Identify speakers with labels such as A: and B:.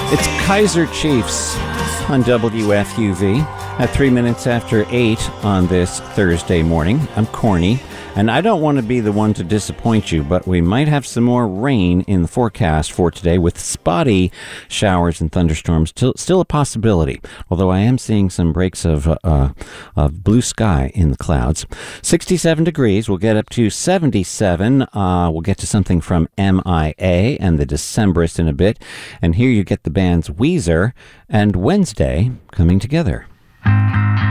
A: It's Kaiser Chiefs on WFUV at 3 minutes after 8 on this Thursday morning. I'm Corny, and I don't want to be the one to disappoint you, but we might have some more rain in the forecast for today with spotty showers and thunderstorms still a possibility, although I am seeing some breaks of blue sky in the clouds. 67 degrees. We'll get up to 77. We'll get to something from MIA and the Decemberists in a bit. And here you get the bands Weezer and Wednesday coming together.